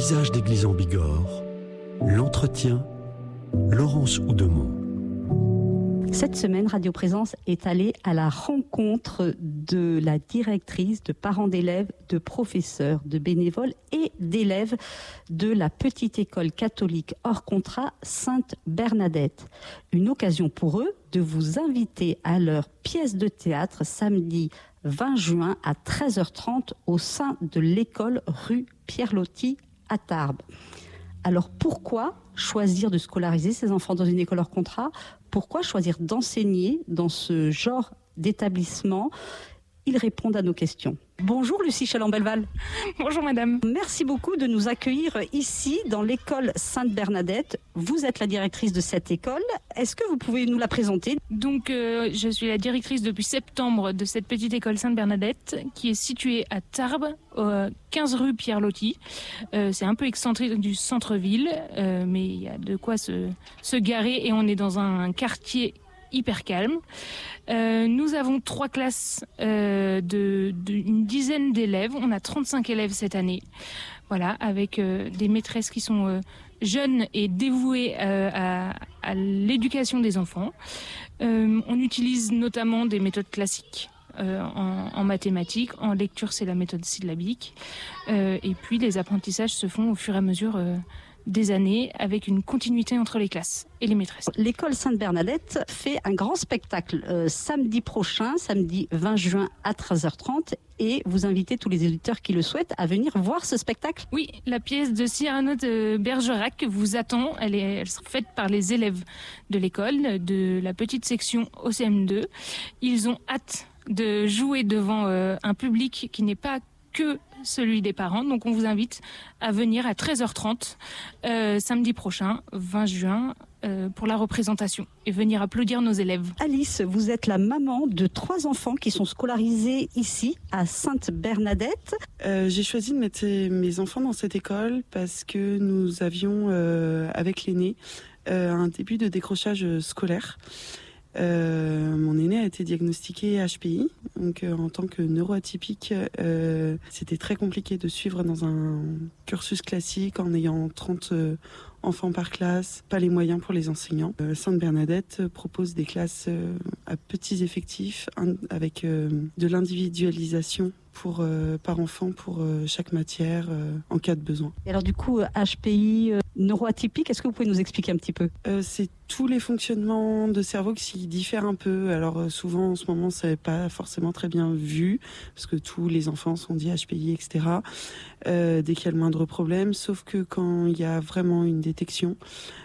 visage d'église en Bigorre, l'entretien, Laurence Oudemont. Cette semaine, Radio Présence est allée à la rencontre de la directrice, de parents d'élèves, de professeurs, de bénévoles et d'élèves de la petite école catholique hors contrat Sainte-Bernadette. Une occasion pour eux de vous inviter à leur pièce de théâtre samedi 20 juin à 13h30 au sein de l'école rue Pierre-Loti à Tarbes. Alors pourquoi choisir de scolariser ces enfants dans une école hors contrat ? Pourquoi choisir d'enseigner dans ce genre d'établissement ? Ils répondent à nos questions. Bonjour Lucie Chalambelval. Bonjour madame. Merci beaucoup de nous accueillir ici dans l'école Sainte-Bernadette. Vous êtes la directrice de cette école. Est-ce que vous pouvez nous la présenter ? Donc je suis la directrice depuis septembre de cette petite école Sainte-Bernadette qui est située à Tarbes, 15 rue Pierre-Loti. C'est un peu excentré du centre-ville, mais il y a de quoi se garer et on est dans un quartier hyper calme. Nous avons 3 classes d'une dizaine d'élèves. On a 35 élèves cette année. Voilà, avec des maîtresses qui sont jeunes et dévouées à l'éducation des enfants. On utilise notamment des méthodes classiques en mathématiques. En lecture, c'est la méthode syllabique. Et puis, les apprentissages se font au fur et à mesure des années avec une continuité entre les classes et les maîtresses. L'école Sainte-Bernadette fait un grand spectacle samedi prochain, samedi 20 juin à 13h30 et vous invitez tous les auditeurs qui le souhaitent à venir voir ce spectacle. Oui, la pièce de Cyrano de Bergerac vous attend. Elle sera faite par les élèves de l'école, de la petite section OCM2. Ils ont hâte de jouer devant un public qui n'est pas que celui des parents. Donc on vous invite à venir à 13h30 samedi prochain, 20 juin, pour la représentation et venir applaudir nos élèves. Alice, vous êtes la maman de 3 enfants qui sont scolarisés ici à Sainte-Bernadette. J'ai choisi de mettre mes enfants dans cette école parce que nous avions, avec l'aîné, un début de décrochage scolaire. Mon aîné a été diagnostiqué HPI, donc en tant que neuroatypique, c'était très compliqué de suivre dans un cursus classique en ayant 30 enfants par classe, pas les moyens pour les enseignants. Sainte-Bernadette propose des classes à petits effectifs avec de l'individualisation par enfant pour chaque matière en cas de besoin. Et alors du coup, HPI neuroatypique, est-ce que vous pouvez nous expliquer un petit peu ? C'est tous les fonctionnements de cerveau qui diffèrent un peu. Alors souvent en ce moment, ça n'est pas forcément très bien vu parce que tous les enfants sont dits HPI, etc. Dès qu'il y a le moindre problème, sauf que quand il y a vraiment une détection,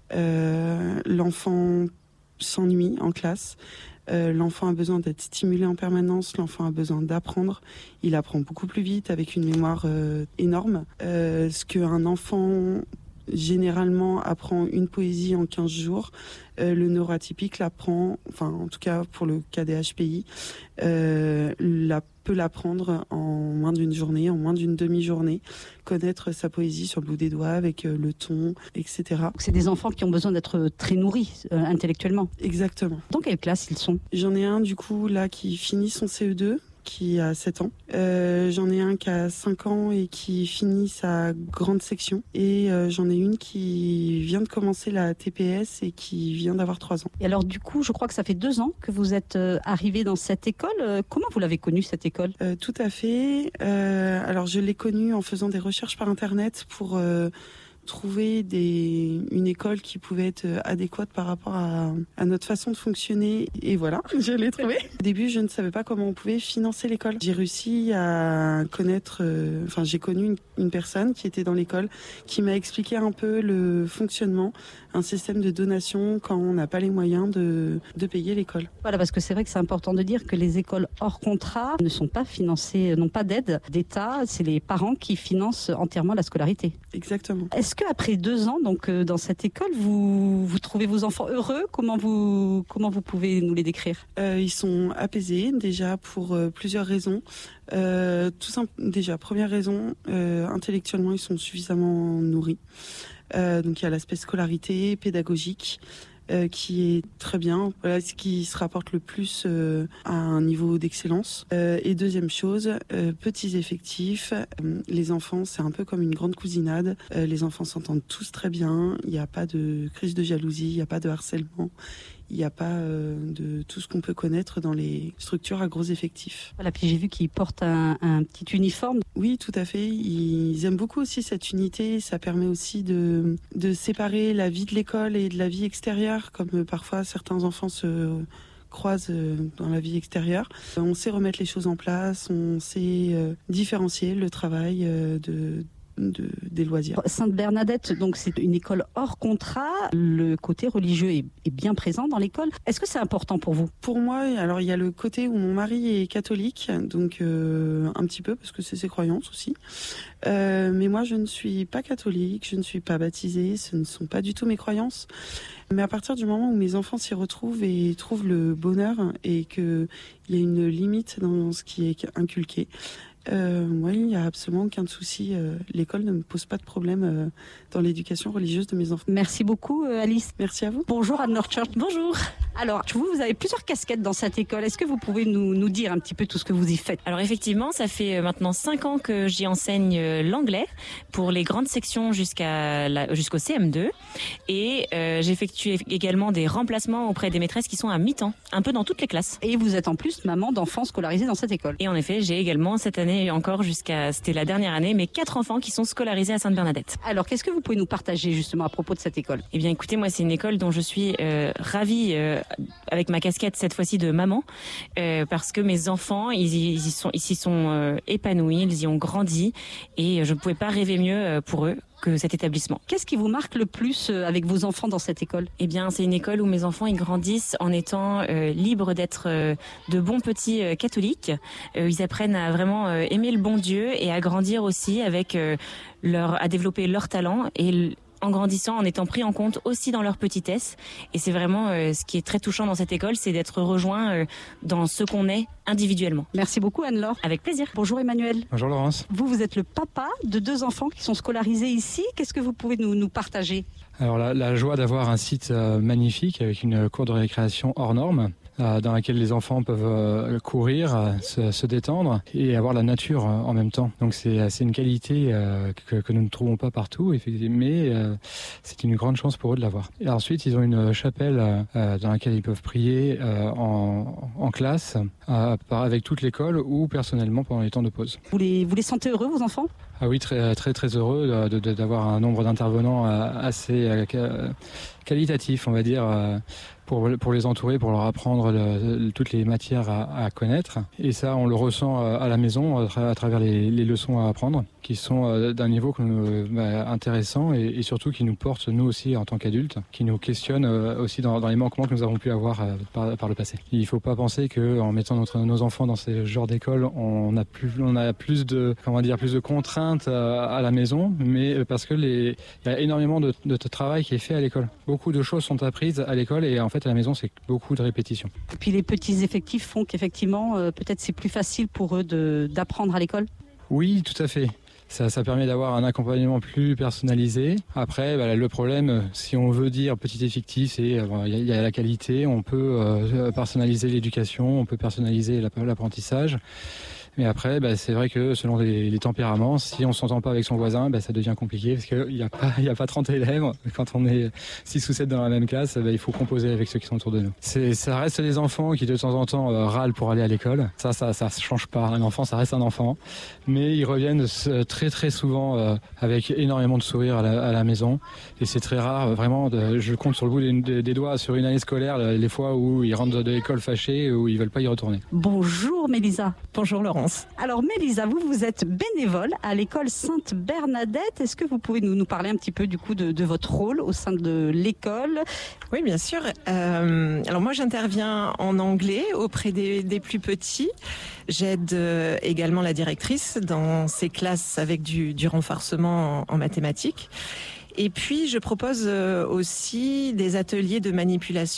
l'enfant s'ennuie en classe. L'enfant a besoin d'être stimulé en permanence, l'enfant a besoin d'apprendre. Il apprend beaucoup plus vite avec une mémoire énorme. Ce qu'un enfant généralement apprend une poésie en 15 jours, le neuroatypique l'apprend, enfin en tout cas pour le cas des HPI, peut l'apprendre en moins d'une journée, en moins d'une demi-journée, connaître sa poésie sur le bout des doigts avec le ton, etc. Donc c'est des enfants qui ont besoin d'être très nourris intellectuellement. Exactement. Dans quelle classe ils sont ? J'en ai un du coup là qui finit son CE2, qui a 7 ans. J'en ai un qui a 5 ans et qui finit sa grande section. Et j'en ai une qui vient de commencer la TPS et qui vient d'avoir 3 ans. Et alors du coup, je crois que ça fait 2 ans que vous êtes arrivé dans cette école. Comment vous l'avez connue cette école ? Tout à fait. Alors je l'ai connue en faisant des recherches par Internet pour trouver une école qui pouvait être adéquate par rapport à notre façon de fonctionner. Et voilà, je l'ai trouvée. Au début, je ne savais pas comment on pouvait financer l'école. J'ai réussi à connaître, j'ai connu une personne qui était dans l'école qui m'a expliqué un peu le fonctionnement, un système de donation quand on n'a pas les moyens de payer l'école. Voilà, parce que c'est vrai que c'est important de dire que les écoles hors contrat ne sont pas financées, n'ont pas d'aide d'État, c'est les parents qui financent entièrement la scolarité. Exactement. Est-ce qu'après 2 ans donc, dans cette école, vous trouvez vos enfants heureux ? Comment vous pouvez nous les décrire ? Ils sont apaisés déjà pour plusieurs raisons. Déjà, première raison, intellectuellement, ils sont suffisamment nourris. Donc il y a l'aspect scolarité, pédagogique. qui est très bien, voilà, ce qui se rapporte le plus à un niveau d'excellence. Et deuxième chose, petits effectifs, les enfants c'est un peu comme une grande cousinade, les enfants s'entendent tous très bien, il n'y a pas de crise de jalousie, il n'y a pas de harcèlement. Il n'y a pas de tout ce qu'on peut connaître dans les structures à gros effectifs. Voilà, puis j'ai vu qu'ils portent un petit uniforme. Oui, tout à fait. Ils aiment beaucoup aussi cette unité. Ça permet aussi de séparer la vie de l'école et de la vie extérieure, comme parfois certains enfants se croisent dans la vie extérieure. On sait remettre les choses en place, on sait différencier le travail des loisirs. Sainte-Bernadette, donc c'est une école hors contrat. Le côté religieux est bien présent dans l'école. Est-ce que c'est important pour vous ? Pour moi, alors il y a le côté où mon mari est catholique, donc un petit peu parce que c'est ses croyances aussi. Mais moi, je ne suis pas catholique, je ne suis pas baptisée, ce ne sont pas du tout mes croyances. Mais à partir du moment où mes enfants s'y retrouvent et trouvent le bonheur et qu'il y a une limite dans ce qui est inculqué, moi, il n'y a absolument aucun souci. L'école ne me pose pas de problème dans l'éducation religieuse de mes enfants. Merci beaucoup, Alice. Merci à vous. Bonjour, Anne-Laure Church. Bonjour. Alors, vous avez plusieurs casquettes dans cette école. Est-ce que vous pouvez nous dire un petit peu tout ce que vous y faites ? Alors effectivement, ça fait maintenant 5 ans que j'y enseigne l'anglais pour les grandes sections jusqu'au CM2. Et j'effectue également des remplacements auprès des maîtresses qui sont à mi-temps, un peu dans toutes les classes. Et vous êtes en plus maman d'enfants scolarisés dans cette école. Et en effet, j'ai également cette année encore c'était la dernière année, mes 4 enfants qui sont scolarisés à Sainte-Bernadette. Alors, qu'est-ce que vous pouvez nous partager justement à propos de cette école ? Eh bien, écoutez, moi, c'est une école dont je suis ravie, avec ma casquette cette fois-ci de maman, parce que mes enfants, ils s'y sont épanouis, ils y ont grandi, et je ne pouvais pas rêver mieux pour eux que cet établissement. Qu'est-ce qui vous marque le plus avec vos enfants dans cette école ? Eh bien, c'est une école où mes enfants ils grandissent en étant libres d'être de bons petits catholiques. Ils apprennent à vraiment aimer le bon Dieu et à grandir aussi avec à développer leur talent et en grandissant, en étant pris en compte aussi dans leur petitesse. Et c'est vraiment ce qui est très touchant dans cette école, c'est d'être rejoint dans ce qu'on est individuellement. Merci beaucoup, Anne-Laure. Avec plaisir. Bonjour Emmanuel. Bonjour Laurence. Vous êtes le papa de 2 enfants qui sont scolarisés ici. Qu'est-ce que vous pouvez nous partager ? Alors la joie d'avoir un site magnifique avec une cour de récréation hors norme, dans laquelle les enfants peuvent courir, se détendre et avoir la nature en même temps. Donc c'est une qualité que nous ne trouvons pas partout, mais c'est une grande chance pour eux de l'avoir. Et ensuite, ils ont une chapelle dans laquelle ils peuvent prier en classe, avec toute l'école ou personnellement pendant les temps de pause. Vous les sentez heureux, vos enfants ? Ah oui, très très très heureux d'avoir un nombre d'intervenants assez qualitatif, on va dire, pour les entourer, pour leur apprendre toutes les matières à connaître. Et ça, on le ressent à la maison à travers les leçons à apprendre, qui sont d'un niveau intéressant et surtout qui nous portent, nous aussi, en tant qu'adultes, qui nous questionnent aussi dans les manquements que nous avons pu avoir par le passé. Il ne faut pas penser qu'en mettant nos enfants dans ce genre d'école, on a plus de contraintes à la maison, mais parce que il y a énormément de travail qui est fait à l'école. Beaucoup de choses sont apprises à l'école et en fait à la maison c'est beaucoup de répétitions. Et puis les petits effectifs font qu'effectivement peut-être c'est plus facile pour eux d'apprendre à l'école ? Oui, tout à fait. Ça permet d'avoir un accompagnement plus personnalisé. Après, le problème, si on veut dire petit effectif, c'est il y a la qualité, on peut personnaliser l'éducation, on peut personnaliser l'apprentissage. Mais après, c'est vrai que selon les tempéraments, si on ne s'entend pas avec son voisin, ça devient compliqué parce qu'il n'y a pas 30 élèves. Quand on est 6 ou 7 dans la même classe, il faut composer avec ceux qui sont autour de nous. Ça reste des enfants qui de temps en temps râlent pour aller à l'école. Ça change pas. Un enfant, ça reste un enfant. Mais ils reviennent très très souvent avec énormément de sourires à la maison. Et c'est très rare, vraiment, je compte sur le bout des doigts sur une année scolaire les fois où ils rentrent de l'école fâchés ou ils veulent pas y retourner. Bonjour Mélisa. Bonjour Laurence. Alors Mélisa, vous êtes bénévole à l'école Sainte-Bernadette. Est-ce que vous pouvez nous parler un petit peu du coup de votre rôle au sein de l'école ? Oui, bien sûr. Alors moi, j'interviens en anglais auprès des plus petits. J'aide également la directrice dans ses classes avec du renforcement en mathématiques. Et puis, je propose aussi des ateliers de manipulation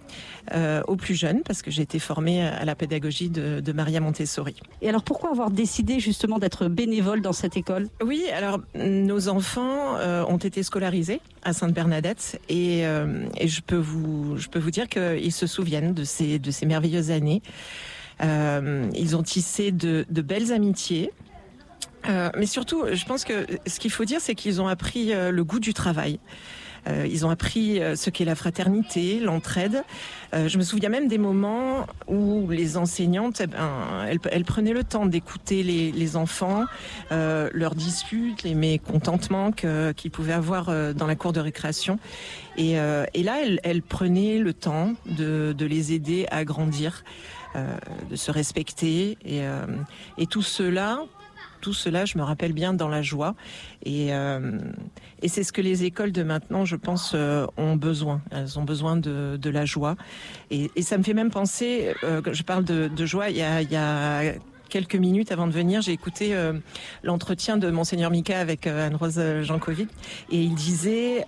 aux plus jeunes, parce que j'ai été formée à la pédagogie de Maria Montessori. Et alors pourquoi avoir décidé justement d'être bénévole dans cette école ? Oui, alors nos enfants ont été scolarisés à Sainte-Bernadette et je peux vous dire qu'ils se souviennent de ces merveilleuses années. Ils ont tissé de belles amitiés. Mais surtout, je pense que ce qu'il faut dire, c'est qu'ils ont appris le goût du travail. Ils ont appris ce qu'est la fraternité, l'entraide. Je me souviens même des moments où les enseignantes, elles prenaient le temps d'écouter les enfants, leurs disputes, les mécontentements qu'ils pouvaient avoir dans la cour de récréation. Et là, elles prenaient le temps de les aider à grandir, de se respecter. Et tout cela, je me rappelle bien dans la joie. Et c'est ce que les écoles de maintenant, je pense, ont besoin. Elles ont besoin de la joie. Et ça me fait même penser, quand je parle de joie, il y a quelques minutes avant de venir, j'ai écouté l'entretien de Monseigneur Mika avec Anne-Rose Jankovic. Et il disait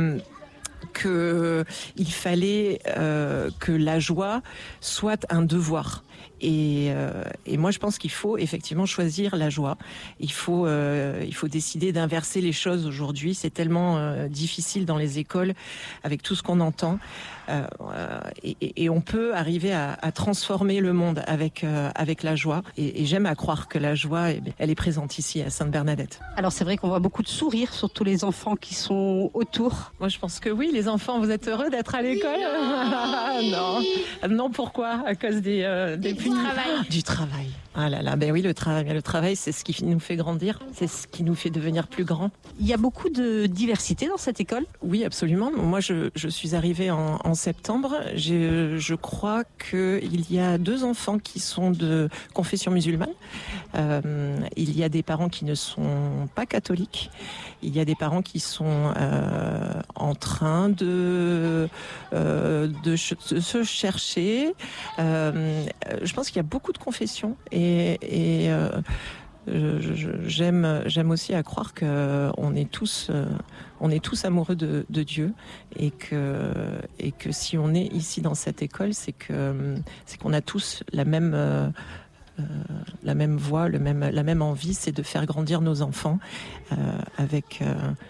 qu'il fallait que la joie soit un devoir. Et moi, je pense qu'il faut effectivement choisir la joie. Il faut décider d'inverser les choses aujourd'hui. C'est tellement difficile dans les écoles avec tout ce qu'on entend. Et on peut arriver à transformer le monde avec la joie. Et j'aime à croire que la joie, elle est présente ici à Sainte-Bernadette. Alors c'est vrai qu'on voit beaucoup de sourires sur tous les enfants qui sont autour. Moi, je pense que oui, les enfants, vous êtes heureux d'être à l'école ? Non, pourquoi ? À cause du travail. Du travail. Ah là là, ben oui, le travail, c'est ce qui nous fait grandir, c'est ce qui nous fait devenir plus grands. Il y a beaucoup de diversité dans cette école ? Oui, absolument. Moi, je suis arrivée en septembre. Je crois qu'il y a 2 enfants qui sont de confession musulmane. Il y a des parents qui ne sont pas catholiques. Il y a des parents qui sont en train de se chercher. Je pense qu'il y a beaucoup de confessions et j'aime aussi à croire que on est tous amoureux de Dieu et que si on est ici dans cette école, c'est qu'on a tous la même voie, la même envie, c'est de faire grandir nos enfants avec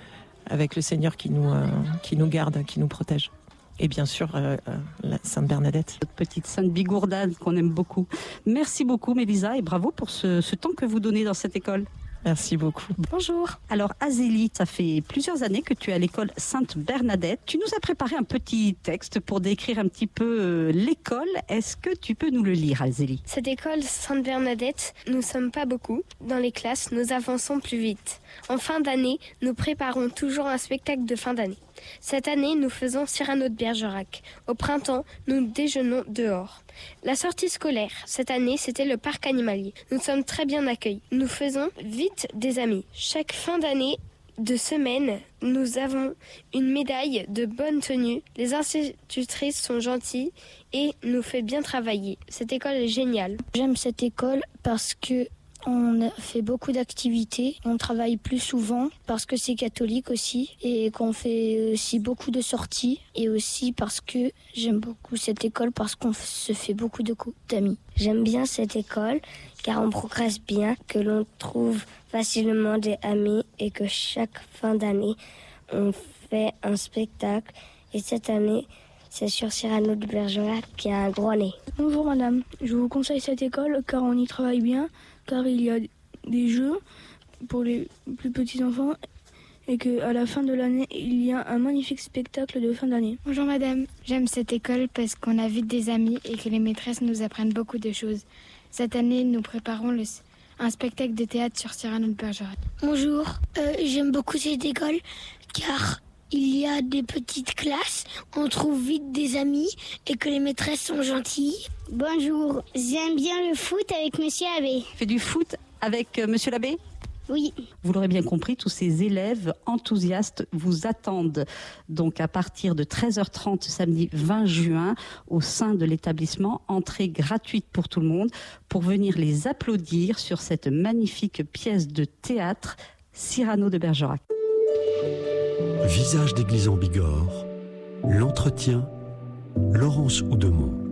le Seigneur qui nous garde, qui nous protège. Et bien sûr, la Sainte Bernadette. Notre petite Sainte Bigourdane qu'on aime beaucoup. Merci beaucoup Mélisa et bravo pour ce temps que vous donnez dans cette école. Merci beaucoup. Bonjour. Alors Azélie, ça fait plusieurs années que tu es à l'école Sainte Bernadette. Tu nous as préparé un petit texte pour décrire un petit peu l'école. Est-ce que tu peux nous le lire, Azélie ? Cette école Sainte Bernadette, nous sommes pas beaucoup. Dans les classes, nous avançons plus vite. En fin d'année, nous préparons toujours un spectacle de fin d'année. Cette année, nous faisons Cyrano de Bergerac. Au printemps, nous déjeunons dehors. La sortie scolaire, cette année, c'était le parc animalier. Nous sommes très bien accueillis. Nous faisons vite des amis. Chaque fin d'année de semaine, nous avons une médaille de bonne tenue. Les institutrices sont gentilles et nous fait bien travailler. Cette école est géniale. J'aime cette école parce que on fait beaucoup d'activités, on travaille plus souvent parce que c'est catholique aussi et qu'on fait aussi beaucoup de sorties et aussi parce que j'aime beaucoup cette école parce qu'on se fait beaucoup d'amis. J'aime bien cette école car on progresse bien, que l'on trouve facilement des amis et que chaque fin d'année on fait un spectacle et cette année c'est sur Cyrano de Bergerac qui a un gros nez. Bonjour madame, je vous conseille cette école car on y travaille bien, car il y a des jeux pour les plus petits enfants et qu'à la fin de l'année, il y a un magnifique spectacle de fin d'année. Bonjour madame, j'aime cette école parce qu'on a vite des amis et que les maîtresses nous apprennent beaucoup de choses. Cette année, nous préparons un spectacle de théâtre sur Cyrano de Bergerac. Bonjour, j'aime beaucoup cette école car il y a des petites classes, on trouve vite des amis et que les maîtresses sont gentilles. Bonjour, j'aime bien le foot avec Monsieur Abbé. Tu fais du foot avec Monsieur l'Abbé ? Oui. Vous l'aurez bien compris, tous ces élèves enthousiastes vous attendent donc à partir de 13h30 samedi 20 juin au sein de l'établissement, entrée gratuite pour tout le monde, pour venir les applaudir sur cette magnifique pièce de théâtre Cyrano de Bergerac. Visage d'église en Bigorre, l'entretien, Laurence Oudemont.